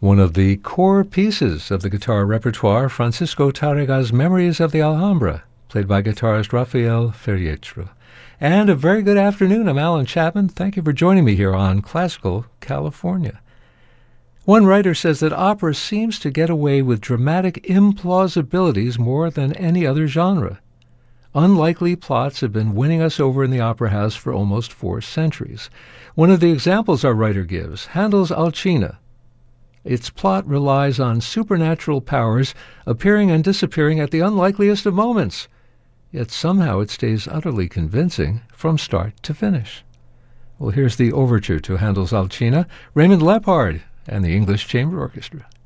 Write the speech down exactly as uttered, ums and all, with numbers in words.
One of the core pieces of the guitar repertoire, Francisco Tarrega's Memories of the Alhambra, played by guitarist Rafael Ferrietro. And a very good afternoon. I'm Alan Chapman. Thank you for joining me here on Classical California. One writer says that opera seems to get away with dramatic implausibilities more than any other genre. Unlikely plots have been winning us over in the opera house for almost four centuries. One of the examples our writer gives, Handel's Alcina. Its plot relies on supernatural powers appearing and disappearing at the unlikeliest of moments, yet somehow it stays utterly convincing from start to finish. Well, here's the overture to Handel's Alcina, Raymond Lepard and the English Chamber Orchestra.